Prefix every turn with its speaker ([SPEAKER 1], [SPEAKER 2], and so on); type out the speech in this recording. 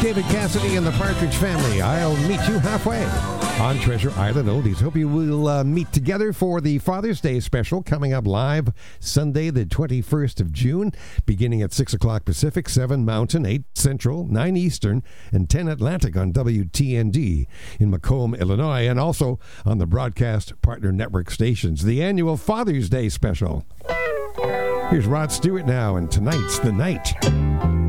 [SPEAKER 1] David Cassidy and the Partridge Family. I'll meet you halfway on Treasure Island Oldies. Hope you will meet together for the Father's Day special coming up live Sunday, the 21st of June, beginning at 6 o'clock Pacific, 7 Mountain, 8 Central, 9 Eastern, and 10 Atlantic on WTND in Macomb, Illinois, and also on the Broadcast Partner Network stations. The annual Father's Day special. Here's Rod Stewart now, and Tonight's the Night.